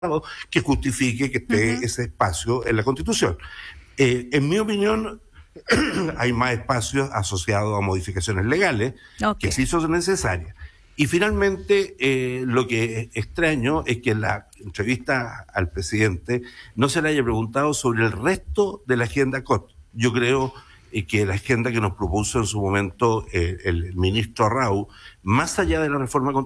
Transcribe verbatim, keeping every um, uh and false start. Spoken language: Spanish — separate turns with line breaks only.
que justifique que esté
Ujú.
ese espacio en la Constitución. Eh, en mi opinión, hay más espacios asociados a modificaciones legales
Ok.
que sí son necesarias. Y finalmente, eh, lo que extraño es que en la entrevista al presidente no se le haya preguntado sobre el resto de la agenda C O T. Yo creo eh, que la agenda que nos propuso en su momento eh, el ministro Arrau, más allá de la reforma constitucional,